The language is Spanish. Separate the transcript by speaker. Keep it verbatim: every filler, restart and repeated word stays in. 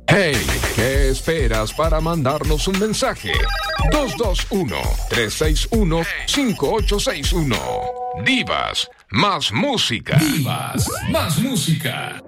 Speaker 1: Hey, ¿qué esperas para mandarnos un mensaje? dos dos uno, tres seis uno, cinco ocho seis uno. Divas, más música.
Speaker 2: Divas, más música.